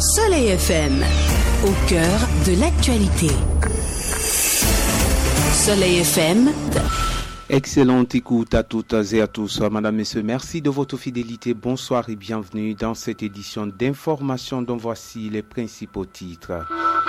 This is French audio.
Soleil FM, au cœur de l'actualité. Soleil FM. Excellente écoute à toutes et à tous. Madame, Messieurs, merci de votre fidélité. Bonsoir et bienvenue dans cette édition d'information dont voici les principaux titres.